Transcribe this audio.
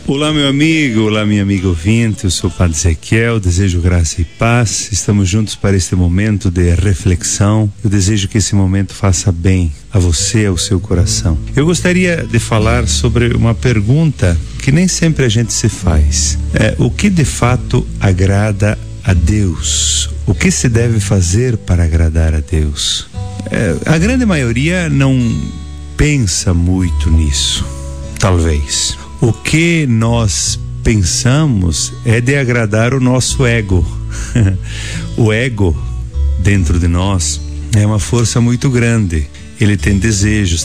Olá, meu amigo, olá, minha amiga ouvinte, eu sou o Padre Ezequiel, desejo graça e paz, estamos juntos para este momento de reflexão, eu desejo que esse momento faça bem a você, ao seu coração. Eu gostaria de falar sobre uma pergunta que nem sempre a gente se faz, o que de fato agrada a Deus? O que se deve fazer para agradar a Deus? A grande maioria não pensa muito nisso, talvez. O que nós pensamos é de agradar o nosso ego. O ego dentro de nós é uma força muito grande. Ele tem desejos,